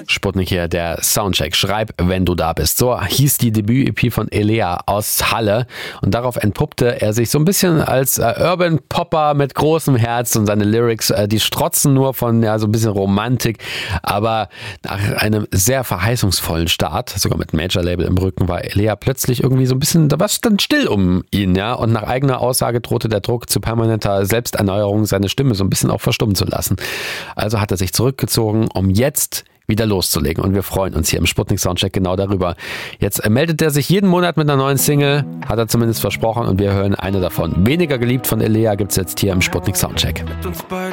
Sputnik hier, der Soundcheck. Schreib, wenn du da bist. So hieß die Debüt-EP von Elea aus Halle. Und darauf entpuppte er sich so ein bisschen als Urban Popper mit großem Herz. Und seine Lyrics, die strotzen nur von so ein bisschen Romantik. Aber nach einem sehr verheißungsvollen Start, sogar mit Major-Label im Rücken, war Elea plötzlich irgendwie so ein bisschen, da war es dann still um ihn. Ja? Und nach eigener Aussage drohte der Druck zu permanenter Selbsterneuerung seine Stimme so ein bisschen auch verstummen zu lassen. Also hat er sich zurückgezogen, um jetzt wieder loszulegen. Und wir freuen uns hier im Sputnik Soundcheck genau darüber. Jetzt meldet er sich jeden Monat mit einer neuen Single, hat er zumindest versprochen, und wir hören eine davon. Weniger geliebt von Elea gibt's jetzt hier im Sputnik Soundcheck. Mit uns beiden